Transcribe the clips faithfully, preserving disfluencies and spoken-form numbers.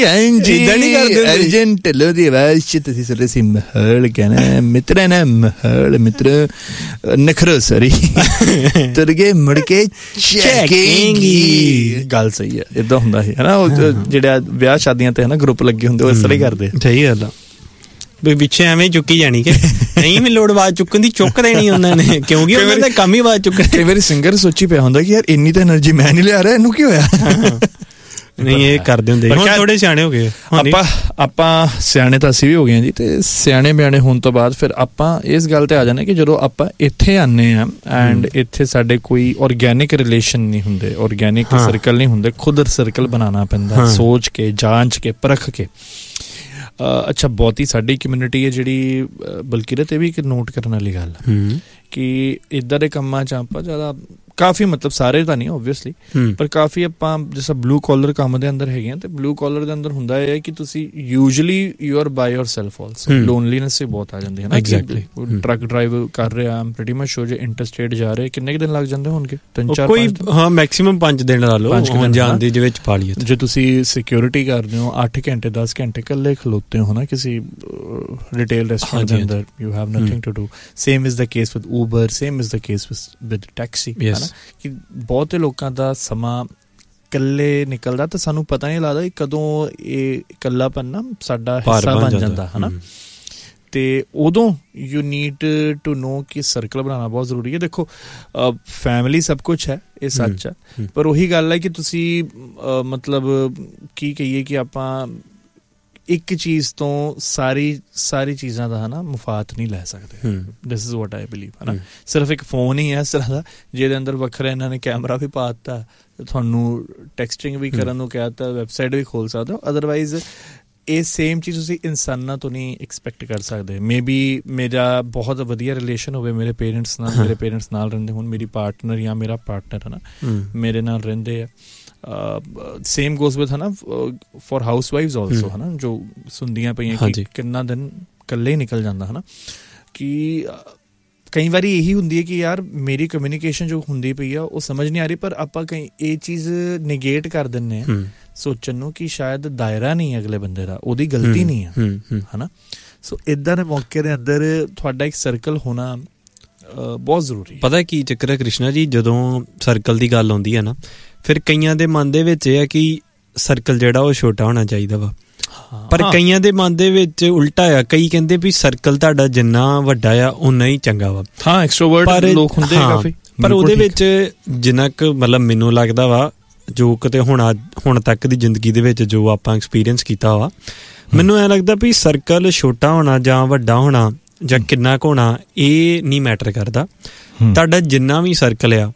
ਹਾਂਜੀ ਅਰਜਨ ਢਿੱਲੋਂ ਦੀ ਆਵਾਜ਼ 'ਚ ਤੁਸੀਂ ਸੁਣ ਰਹੇ ਸੀ ਮਹਲ ਕਹਿਣਾ ਮਿੱਤਰਾਂ ਨਾ ਮਹਲ ਮਿੱਤਰ ਨਖਰੋ ਸਰੀ ਤੁਰ ਗਏ ਮੁੜ ਕੇ ਚੈਕਿੰਗ। ਗੱਲ ਸਹੀ ਹੈ, ਏਦਾਂ ਹੁੰਦਾ ਸੀ ਹਨਾ। ਉਹ ਜਿਹੜਾ ਵਿਆਹ ਸ਼ਾਦੀਆਂ ਤੇ ਹਨਾ ਗਰੁੱਪ ਲੱਗੇ ਹੁੰਦੇ ਉਹ ਇਸ ਤਰ੍ਹਾਂ ਹੀ ਕਰਦੇ। ਸਹੀ ਗੱਲ ਆ ਵੀ ਪਿੱਛੇ ਐਵੇਂ ਚੁੱਕੀ ਜਾਣੀ ਕਿ ਨਹੀਂ ਵੀ ਲੋੜ ਆਵਾਜ਼ ਚੁੱਕਣ ਦੀ ਚੁੱਕ ਦੇਣੀ ਉਹਨਾਂ ਨੇ, ਕਿਉਂਕਿ ਉਹਨਾਂ ਦਾ ਕੰਮ ਹੀ ਆਵਾਜ਼ ਚੁੱਕਣ। ਕਈ ਵਾਰੀ ਸਿੰਗਰ ਸੋਚੀ ਪਿਆ ਹੁੰਦਾ ਕਿ ਯਾਰ ਇੰਨੀ ਤਾਂ ਐਨਰਜੀ ਮੈਂ ਨਹੀਂ ਲਿਆ ਰਿਹਾ, ਇਹਨੂੰ ਕੀ ਹੋਇਆ। ਨਹੀਂ ਇਹ ਕਰਦੇ ਹੁੰਦੇ, ਹੁਣ ਥੋੜੇ ਸਿਆਣੇ ਹੋ ਗਏ ਆਪਾਂ। ਆਪਾਂ ਸਿਆਣੇ ਤਾਂ ਅਸੀਂ ਵੀ ਹੋ ਗਏ ਹਾਂ ਜੀ, ਤੇ ਸਿਆਣੇ ਬਿਆਣੇ ਹੋਣ ਤੋਂ ਬਾਅਦ ਫਿਰ ਆਪਾਂ ਇਸ ਗੱਲ ਤੇ ਆ ਜਾਂਦੇ ਕਿ ਜਦੋਂ ਆਪਾਂ ਇੱਥੇ ਆਉਂਦੇ ਹਾਂ ਐਂਡ ਇੱਥੇ ਸਾਡੇ ਕੋਈ ਔਰਗੈਨਿਕ ਰਿਲੇਸ਼ਨ ਨਹੀਂ ਹੁੰਦੇ, ਔਰਗੈਨਿਕ ਸਰਕਲ ਨਹੀਂ ਹੁੰਦੇ, ਖੁਦ ਸਰਕਲ ਬਣਾਉਣਾ ਪੈਂਦਾ ਸੋਚ ਕੇ, ਜਾਂਚ ਕੇ, ਪਰਖ ਕੇ। ਅੱਛਾ ਬਹੁਤੀ ਸਾਡੀ ਕਮਿਊਨਿਟੀ ਹੈ ਜਿਹੜੀ, ਬਲਕਿਰਤ ਇਹ ਵੀ ਇੱਕ ਨੋਟ ਕਰਨ ਵਾਲੀ ਗੱਲ ਕਿ ਇੱਦਾਂ ਦੇ ਕੰਮਾਂ 'ਚ ਆਪਾਂ ਜ਼ਿਆਦਾ ਕਾਫੀ, ਮਤਲਬ ਸਾਰੇ ਤਾਂ ਨਹੀਂ ਓਬਵੀਅਸਲੀ, ਪਰ ਕਾਫੀ ਆਪਾਂ ਜਿਸ ਬਲੂ ਕਾਲਰ ਕੰਮ ਦੇ ਅੰਦਰ ਹੈਗੇ ਆ, ਤੇ ਬਲੂ ਕਾਲਰ ਦੇ ਅੰਦਰ ਹੁੰਦਾ ਇਹ ਹੈ ਕਿ ਤੁਸੀਂ usually you R by your self also. Loneliness ਵੀ ਬਹੁਤ ਆ ਜਾਂਦੀ ਹੈ ਨਾ। ਐਗਜ਼ੈਕਟਲੀ ਟਰੱਕ ਡਰਾਈਵ ਕਰ ਰਿਹਾ, ਆਮ ਪ੍ਰੀਟੀ ਮਚ ਸ਼ੋਰ, ਜੇ ਇੰਟਰਸਟੇਟ ਜਾ ਰਹੇ ਕਿੰਨੇ ਕੁ ਦਿਨ ਲੱਗ ਜਾਂਦੇ ਹੋਣਗੇ? ਤਿੰਨ ਚਾਰ ਕੋਈ ਹਾਂ ਮੈਕਸੀਮਮ ਪੰਜ ਦਿਨ ਲਾ ਲਓ ਜਾਣ ਦੇ ਵਿੱਚ ਪਾ ਲਈਏ। ਜੇ ਤੁਸੀਂ ਸਿਕਿਉਰਿਟੀ ਕਰਦੇ ਹੋ ਅੱਠ ਘੰਟੇ ਦਸ ਘੰਟੇ ਇਕੱਲੇ ਖਲੋਤੇ ਹੋ ਨਾ ਕਿਸੇ ਰਿਟੇਲ ਰੈਸਟੋਰੈਂਟ ਦੇ ਅੰਦਰ, you have nothing to do. Same is the case with Uber, same is the case with taxi. ਕਿ ਬਹੁਤੇ ਲੋਕਾਂ ਦਾ ਸਮਾਂ ਇਕੱਲੇ ਨਿਕਲਦਾ ਤੇ ਸਾਨੂੰ ਪਤਾ ਨਹੀਂ ਲੱਗਦਾ ਕਦੋਂ ਇਹ ਇਕੱਲਾਪਨ ਨਾ ਸਾਡਾ ਹਿੱਸਾ ਬਣ ਜਾਂਦਾ ਹੈ ਨਾ। ਤੇ ਉਦੋਂ ਯੂ ਨੀਡ ਟੂ ਨੋ ਕਿ ਸਰਕਲ ਬਣਾਉਣਾ ਬਹੁਤ ਜ਼ਰੂਰੀ ਹੈ। ਦੇਖੋ ਫੈਮਿਲੀ ਸਭ ਕੁਛ ਹੈ, ਇਹ ਸੱਚ ਹੈ, ਪਰ ਉਹੀ ਗੱਲ ਹੈ ਕਿ ਤੁਸੀਂ ਮਤਲਬ ਕੀ ਕਹੀਏ ਕਿ ਆਪਾਂ ਇੱਕ ਚੀਜ਼ ਤੋਂ ਸਾਰੀ ਸਾਰੀ ਚੀਜ਼ਾਂ ਦਾ ਹੈ ਨਾ ਮੁਫਾਤ ਨਹੀਂ ਲੈ ਸਕਦੇ। This is what I believe ਹੈ ਨਾ। ਸਿਰਫ ਇੱਕ ਫੋਨ ਹੀ ਹੈ ਇਸ ਤਰ੍ਹਾਂ ਦਾ ਜਿਹਦੇ ਅੰਦਰ ਵੱਖਰਾ ਇਹਨਾਂ ਨੇ ਕੈਮਰਾ ਵੀ ਪਾ ਦਿੱਤਾ, ਤੁਹਾਨੂੰ ਟੈਕਸਟਿੰਗ ਵੀ ਕਰਨ ਨੂੰ ਕਹਿ ਦਿੱਤਾ, ਵੈਬਸਾਈਟ ਵੀ ਖੋਲ ਸਕਦੇ ਹੋ। ਅਦਰਵਾਈਜ਼ ਇਹ ਸੇਮ ਚੀਜ਼ ਤੁਸੀਂ ਇਨਸਾਨਾਂ ਤੋਂ ਨਹੀਂ ਐਕਸਪੈਕਟ ਕਰ ਸਕਦੇ। ਮੇ ਬੀ ਮੇਰਾ ਬਹੁਤ ਵਧੀਆ ਰਿਲੇਸ਼ਨ ਹੋਵੇ ਮੇਰੇ ਪੇਰੈਂਟਸ ਨਾਲ, ਮੇਰੇ ਪੇਰੈਂਟਸ ਨਾਲ ਰਹਿੰਦੇ ਹੁਣ, ਮੇਰੀ ਪਾਰਟਨਰ ਜਾਂ ਮੇਰਾ ਪਾਰਟਨਰ ਹੈ ਨਾ ਮੇਰੇ ਨਾਲ ਰਹਿੰਦੇ ਆ। ਸੇਮ ਗੋਜ਼ ਵਿਦ ਹੈ ਨਾ ਫॉर ਹਾਊਸ ਵਾਈਫਸ ਆਲਸੋ ਹੈ ਨਾ, ਜੋ ਸੁਣਦੀਆਂ ਪਈਆਂ ਕਿ ਕਿੰਨਾ ਦਿਨ ਇਕੱਲੇ ਹੀ ਨਿਕਲ ਜਾਂਦਾ ਹੈ ਨਾ। ਕਿ ਕਈ ਵਾਰੀ ਇਹੀ ਹੁੰਦੀ ਹੈ ਕਿ ਯਾਰ ਮੇਰੀ ਕਮਿਊਨੀਕੇਸ਼ਨ ਜੋ ਹੁੰਦੀ ਪਈ ਆ ਉਹ ਸਮਝ ਨਹੀਂ ਆ ਰਹੀ, ਪਰ ਆਪਾਂ ਕਈ ਇਹ ਚੀਜ਼ ਨਿਗੇਟ ਕਰ ਦਿੰਦੇ ਹਾਂ ਸੋਚਣ ਨੂੰ ਕਿ ਸ਼ਾਇਦ ਦਾਇਰਾ ਨਹੀਂ ਅਗਲੇ ਬੰਦੇ ਦਾ, ਉਹਦੀ ਗਲਤੀ ਨਹੀਂ ਹੈ ਹੈ ਨਾ। ਸੋ ਇੱਦਾਂ ਦੇ ਮੌਕੇ ਦੇ ਅੰਦਰ ਤੁਹਾਡਾ ਇੱਕ ਸਰਕਲ ਹੋਣਾ ਬਹੁਤ ਜ਼ਰੂਰੀ। ਪਤਾ ਕੀ ਚੱਕਰ ਹੈ ਕ੍ਰਿਸ਼ਨਾ ਜੀ, ਜਦੋਂ ਸਰਕਲ ਦੀ ਗੱਲ ਆਉਂਦੀ ਹੈ ਨਾ, ਫਿਰ ਕਈਆਂ ਦੇ ਮਨ ਦੇ ਵਿੱਚ ਇਹ ਹੈ ਕਿ ਸਰਕਲ ਜਿਹੜਾ ਉਹ ਛੋਟਾ ਹੋਣਾ ਚਾਹੀਦਾ ਵਾ, ਪਰ ਕਈਆਂ ਦੇ ਮਨ ਦੇ ਵਿੱਚ ਉਲਟਾ ਆ। ਕਈ ਕਹਿੰਦੇ ਵੀ ਸਰਕਲ ਤੁਹਾਡਾ ਜਿੰਨਾ ਵੱਡਾ ਆ ਉਨਾ ਹੀ ਚੰਗਾ ਵਾ। ਹਾਂ ਐਕਸਟਰੋਵਰਟ ਲੋਕ ਹੁੰਦੇ ਕਾਫੀ, ਪਰ ਉਹਦੇ ਵਿੱਚ ਜਿੰਨਾ ਕੁ ਮਤਲਬ ਮੈਨੂੰ ਲੱਗਦਾ ਵਾ ਜੋ ਕਿਤੇ ਹੁਣ ਹੁਣ ਤੱਕ ਦੀ ਜ਼ਿੰਦਗੀ ਦੇ ਵਿੱਚ ਜੋ ਆਪਾਂ ਐਕਸਪੀਰੀਅੰਸ ਕੀਤਾ ਵਾ, ਮੈਨੂੰ ਐਂ ਲੱਗਦਾ ਵੀ ਸਰਕਲ ਛੋਟਾ ਹੋਣਾ ਜਾਂ ਵੱਡਾ ਹੋਣਾ ਜਾਂ ਕਿੰਨਾ ਕੁ ਹੋਣਾ ਇਹ ਨਹੀਂ ਮੈਟਰ ਕਰਦਾ। ਤੁਹਾਡਾ ਜਿੰਨਾ ਵੀ ਸਰਕਲ ਆ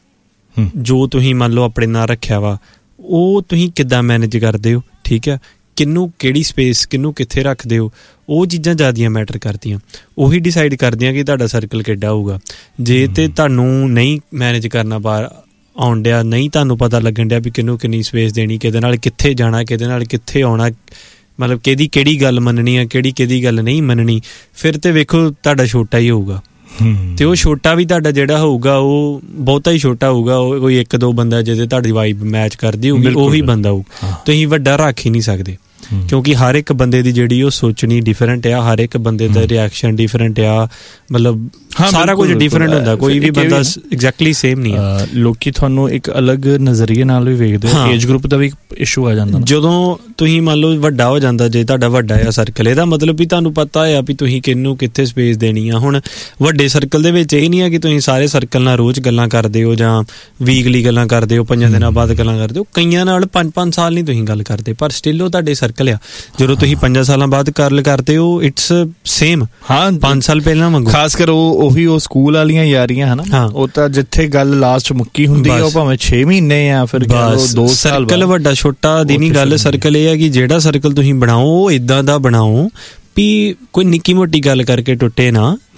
ਜੋ ਤੁਸੀਂ ਮੰਨ ਲਓ ਆਪਣੇ ਨਾਲ ਰੱਖਿਆ ਵਾ, ਉਹ ਤੁਸੀਂ ਕਿੱਦਾਂ ਮੈਨੇਜ ਕਰਦੇ ਹੋ, ਠੀਕ ਹੈ, ਕਿਹਨੂੰ ਕਿਹੜੀ ਸਪੇਸ, ਕਿਹਨੂੰ ਕਿੱਥੇ ਰੱਖਦੇ ਹੋ, ਉਹ ਚੀਜ਼ਾਂ ਜ਼ਿਆਦੀਆਂ ਮੈਟਰ ਕਰਦੀਆਂ। ਉਹੀ ਡਿਸਾਈਡ ਕਰਦੀਆਂ ਕਿ ਤੁਹਾਡਾ ਸਰਕਲ ਕਿੱਡਾ ਹੋਊਗਾ। ਜੇ ਤੇ ਤੁਹਾਨੂੰ ਨਹੀਂ ਮੈਨੇਜ ਕਰਨਾ ਬਾਹਰ ਆਉਣ ਡਿਆ, ਨਹੀਂ ਤੁਹਾਨੂੰ ਪਤਾ ਲੱਗਣ ਡਿਆ ਵੀ ਕਿਹਨੂੰ ਕਿੰਨੀ ਸਪੇਸ ਦੇਣੀ, ਕਿਹਦੇ ਨਾਲ ਕਿੱਥੇ ਜਾਣਾ, ਕਿਹਦੇ ਨਾਲ ਕਿੱਥੇ ਆਉਣਾ, ਮਤਲਬ ਕਿਹਦੀ ਕਿਹੜੀ ਗੱਲ ਮੰਨਣੀ ਆ, ਕਿਹੜੀ ਕਿਹਦੀ ਗੱਲ ਨਹੀਂ ਮੰਨਣੀ, ਫਿਰ ਤੇ ਵੇਖੋ ਤੁਹਾਡਾ ਛੋਟਾ ਹੀ ਹੋਊਗਾ। ਤੇ ਉਹ ਛੋਟਾ ਵੀ ਤੁਹਾਡਾ ਜਿਹੜਾ ਹੋਊਗਾ ਉਹ ਬਹੁਤਾ ਹੀ ਛੋਟਾ ਹੋਊਗਾ। ਉਹ ਕੋਈ ਇੱਕ ਦੋ ਬੰਦਾ ਜਿਹਦੇ ਤੁਹਾਡੀ ਵਾਈਬ ਮੈਚ ਕਰਦੀ ਹੋਊਗੀ ਉਹੀ ਬੰਦਾ ਹੋਊ। ਤੁਸੀਂ ਵੱਡਾ ਰੱਖ ਹੀ ਨਹੀਂ ਸਕਦੇ, ਕਿਉਂਕਿ ਹਰ ਇੱਕ ਬੰਦੇ ਦੀ ਜਿਹੜੀ ਉਹ ਸੋਚਣੀ ਡਿਫਰੈਂਟ ਆ, ਹਰ ਇੱਕ ਬੰਦੇ ਦਾ ਰਿਐਕਸ਼ਨ ਡਿਫਰੈਂਟ ਆ, ਮਤਲਬ ਸਾਰਾ ਕੁਝ ਡਿਫਰੈਂਟ ਹੁੰਦਾ, ਕੋਈ ਵੀ ਬੰਦਾ ਐਗਜ਼ੈਕਟਲੀ ਸੇਮ ਨਹੀਂ ਆ। ਲੋਕੀ ਤੁਹਾਨੂੰ ਇੱਕ ਅਲੱਗ ਨਜ਼ਰੀਏ ਨਾਲ ਵੀ ਵੇਖਦੇ, ਏਜ ਗਰੁੱਪ ਦਾ ਵੀ ਇਸ਼ੂ ਆ ਜਾਂਦਾ। ਜਦੋਂ ਤੁਸੀਂ ਮੰਨ ਲਓ ਵੱਡਾ ਹੋ ਜਾਂਦਾ, ਜੇ ਤੁਹਾਡਾ ਵੱਡਾ ਆ ਸਰਕਲ, ਇਹਦਾ ਮਤਲਬ ਵੀ ਤੁਹਾਨੂੰ ਪਤਾ ਆ ਵੀ ਤੁਸੀਂ ਕਿਹਨੂੰ ਕਿੱਥੇ ਸਪੇਸ ਦੇਣੀ ਆ। ਹੁਣ ਵੱਡੇ ਸਰਕਲ ਦੇ ਵਿੱਚ ਇਹ ਨਹੀਂ ਆ ਕਿ ਤੁਸੀਂ ਸਾਰੇ ਸਰਕਲ ਨਾਲ ਰੋਜ਼ ਗੱਲਾਂ ਕਰਦੇ ਹੋ ਜਾਂ ਵੀਕਲੀ ਗੱਲਾਂ ਕਰਦੇ ਹੋ, ਪੰਜਾਂ ਦਿਨਾਂ ਬਾਅਦ ਗੱਲਾਂ ਕਰਦੇ ਹੋ। ਕਈਆਂ ਨਾਲ ਪੰਜ ਪੰਜ ਸਾਲ ਨਹੀਂ ਤੁਸੀਂ ਗੱਲ ਕਰਦੇ, ਪਰ ਸਟਿਲ ਉਹ ਤੁਹਾਡੇ ਸਰਕਲ ਆ। ਜਦੋਂ ਤੁਸੀਂ ਪੰਜਾਂ ਸਾਲਾਂ ਬਾਅਦ ਗੱਲ ਕਰਦੇ ਹੋ ਇਟਸ ਸੇਮ ਹਾਂ ਪੰਜ ਸਾਲ ਪਹਿਲਾਂ ਵਾਂਗੂ। ਖਾਸ ਕਰ ਉਹ ਉਹੀ ਉਹ ਸਕੂਲ ਵਾਲੀਆਂ ਯਾਰੀਆਂ ਹਨਾ, ਉਹ ਤਾਂ ਜਿੱਥੇ ਗੱਲ ਲਾਸਟ ਮੁੱਕੀ ਹੁੰਦੀ ਆ ਉਹ ਭਾਵੇਂ ਛੇ ਮਹੀਨੇ ਆ ਫਿਰ ਦੋ ਸਾਲ। ਸਰਕਲ ਵੱਡਾ ਛੋਟਾ ਦੀ ਨਹੀਂ ਗੱਲ, ਸਰਕਲ ਇਹ ਆ ਕਿ ਜਿਹੜਾ ਸਰਕਲ ਤੁਸੀਂ ਬਣਾਓ ਉਹ ਏਦਾਂ ਦਾ ਬਣਾਓ ਵੀ ਕੋਈ ਨਿੱਕੀ ਮੋਟੀ ਗੱਲ ਕਰਕੇ ਟੁੱਟੇ ਨਾ,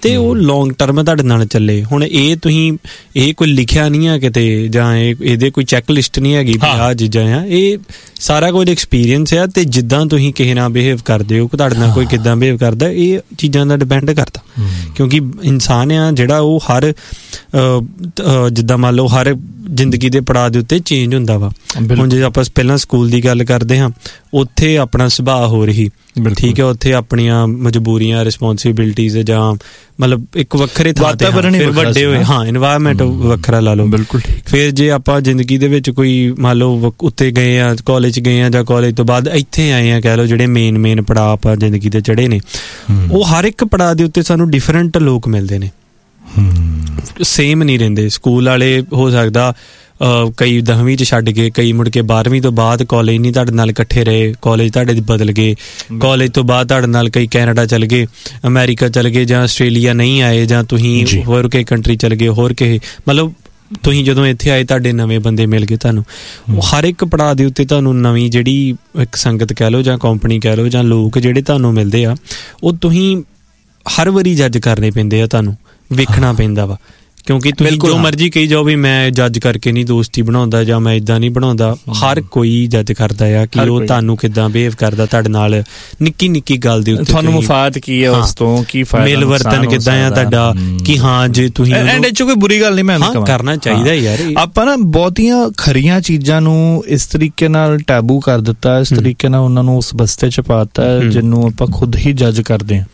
ਤੇ ਉਹ ਲੌਂਗ ਟਰਮ ਤੁਹਾਡੇ ਨਾਲ ਚੱਲੇ। ਹੁਣ ਇਹ ਤੁਸੀਂ ਇਹ ਕੋਈ ਲਿਖਿਆ ਨਹੀਂ ਆ ਕਿਤੇ, ਜਾਂ ਇਹ ਇਹਦੇ ਕੋਈ ਚੈੱਕ ਲਿਸਟ ਨਹੀਂ ਹੈਗੀ ਵੀ ਆਹ ਚੀਜ਼ਾਂ ਆ, ਇਹ ਸਾਰਾ ਕੁਝ ਐਕਸਪੀਰੀਅੰਸ ਆ। ਤੇ ਜਿੱਦਾਂ ਤੁਸੀਂ ਕਿਸੇ ਨਾਲ ਬਿਹੇਵ ਕਰਦੇ ਹੋ, ਤੁਹਾਡੇ ਨਾਲ ਕੋਈ ਕਿੱਦਾਂ ਬਿਹੇਵ ਕਰਦਾ, ਇਹ ਚੀਜ਼ਾਂ ਦਾ ਡਿਪੈਂਡ ਕਰਦਾ। ਕਿਉਂਕਿ ਇਨਸਾਨ ਆ ਜਿਹੜਾ ਉਹ ਹਰ ਜਿੱਦਾਂ ਮੰਨ ਲਓ ਹਰ ਜ਼ਿੰਦਗੀ ਦੇ ਪੜਾਅ ਦੇ ਉੱਤੇ ਚੇਂਜ ਹੁੰਦਾ ਵਾ। ਹੁਣ ਜੇ ਆਪਾਂ ਪਹਿਲਾਂ ਸਕੂਲ ਦੀ ਗੱਲ ਕਰਦੇ ਹਾਂ, ਉੱਥੇ ਆਪਣਾ ਸੁਭਾਅ ਹੋ ਰਹੀ, ਠੀਕ ਹੈ, ਉੱਥੇ ਆਪਣੀਆਂ ਮਜਬੂਰੀਆਂ, ਰਿਸਪੌਂਸਿਬਿਲਿਟੀਜ਼ ਜਾਂ ਮਤਲਬ ਇੱਕ ਵੱਖਰੇ ਥਾਂ ਤੇ ਫਿਰ ਵੱਡੇ ਹੋਏ, ਹਾਂ ਇਨਵਾਇਰਮੈਂਟ ਵੱਖਰਾ ਲਾ ਲਓ। ਬਿਲਕੁਲ। ਫਿਰ ਜੇ ਆਪਾਂ ਜ਼ਿੰਦਗੀ ਦੇ ਵਿੱਚ ਕੋਈ ਮੰਨ ਲਓ ਉੱਤੇ ਗਏ ਆ, ਕਾਲਜ ਗਏ ਆ, ਜਾਂ ਕਾਲਜ ਤੋਂ ਬਾਅਦ ਇੱਥੇ ਆਏ ਆ, ਕਹਿ ਲਓ ਜਿਹੜੇ ਮੇਨ ਮੇਨ ਪੜਾਅ ਆਪਾਂ ਜ਼ਿੰਦਗੀ ਦੇ ਚੜ੍ਹੇ ਨੇ, ਉਹ ਹਰ ਇੱਕ ਪੜਾਅ ਦੇ ਉੱਤੇ ਸਾਨੂੰ ਡਿਫਰੈਂਟ ਲੋਕ ਮਿਲਦੇ ਨੇ, ਸੇਮ ਨਹੀਂ ਰਹਿੰਦੇ। ਸਕੂਲ ਵਾਲੇ ਹੋ ਸਕਦਾ ਕਈ ਦਸਵੀਂ 'ਚ ਛੱਡ ਗਏ, ਕਈ ਮੁੜ ਕੇ ਬਾਰ੍ਹਵੀਂ ਤੋਂ ਬਾਅਦ ਕਾਲਜ ਨਹੀਂ ਤੁਹਾਡੇ ਨਾਲ ਇਕੱਠੇ ਰਹੇ, ਕਾਲਜ ਤੁਹਾਡੇ ਬਦਲ ਗਏ, ਕਾਲਜ ਤੋਂ ਬਾਅਦ ਤੁਹਾਡੇ ਨਾਲ ਕਈ ਕੈਨੇਡਾ ਚਲ ਗਏ, ਅਮਰੀਕਾ ਚਲ ਗਏ, ਜਾਂ ਆਸਟ੍ਰੇਲੀਆ ਨਹੀਂ ਆਏ, ਜਾਂ ਤੁਸੀਂ ਹੋਰ ਕਿਸੇ ਕੰਟਰੀ ਚਲ ਗਏ, ਹੋਰ ਕਿਸੇ ਮਤਲਬ ਤੁਸੀਂ ਜਦੋਂ ਇੱਥੇ ਆਏ ਤੁਹਾਡੇ ਨਵੇਂ ਬੰਦੇ ਮਿਲ ਗਏ ਤੁਹਾਨੂੰ। ਉਹ ਹਰ ਇੱਕ ਪੜਾਅ ਦੇ ਉੱਤੇ ਤੁਹਾਨੂੰ ਨਵੀਂ ਜਿਹੜੀ ਇੱਕ ਸੰਗਤ ਕਹਿ ਲਓ ਜਾਂ ਕੰਪਨੀ ਕਹਿ ਲਓ ਜਾਂ ਲੋਕ ਜਿਹੜੇ ਤੁਹਾਨੂੰ ਮਿਲਦੇ ਆ, ਉਹ ਤੁਸੀਂ ਹਰ ਵਾਰੀ ਜੱਜ ਕਰਨੇ ਪੈਂਦੇ ਆ, ਤੁਹਾਨੂੰ ਵੇਖਣਾ ਪੈਂਦਾ ਵਾ। ਕਿਉਂਕਿ ਤੁਸੀਂ ਜੋ ਮਰਜ਼ੀ ਕਹੀ ਜਾਓ ਵੀ ਮੈਂ ਜੱਜ ਕਰਕੇ ਨਹੀਂ ਦੋਸਤੀ ਬਣਾਉਂਦਾ ਜਾਂ ਮੈਂ ਇੱਦਾਂ ਨਹੀਂ ਬਣਾਉਂਦਾ, ਹਰ ਕੋਈ ਜੱਜ ਕਰਦਾ ਆ ਕਿ ਉਹ ਤੁਹਾਨੂੰ ਕਿੱਦਾਂ ਬਿਹੇਵ ਕਰਦਾ ਤੁਹਾਡੇ ਨਾਲ, ਨਿੱਕੀ ਨਿੱਕੀ ਗੱਲ ਦੇ ਉੱਤੇ ਤੁਹਾਨੂੰ ਮੁਫਾਦ ਕੀ ਹੈ ਉਸ ਤੋਂ, ਕੀ ਫਾਇਦਾ, ਮਿਲ ਵਰਤਨ ਕਿੱਦਾਂ ਆ ਤੁਹਾਡਾ, ਕਿ ਹਾਂ ਜੇ ਤੁਸੀਂ ਐਂਡ ਚ ਕੋਈ ਬੁਰੀ ਗੱਲ ਨਹੀਂ ਮੈਂ ਕਹਾਂ, ਕਰਨਾ ਚਾਹੀਦਾ ਯਾਰ। ਆਪਾਂ ਨਾ ਬਹੁਤੀਆਂ ਖਰੀਆਂ ਚੀਜ਼ਾਂ ਨੂੰ ਇਸ ਤਰੀਕੇ ਨਾਲ ਟੈਬੂ ਕਰ ਦਿੱਤਾ, ਇਸ ਤਰੀਕੇ ਨਾਲ ਉਹਨਾਂ ਨੂੰ ਉਸ ਬਸਤੇ ਚ ਪਾਤਾ ਜਿਹਨੂੰ ਆਪਾਂ ਖੁਦ ਹੀ ਜੱਜ ਕਰਦੇ ਹਾਂ।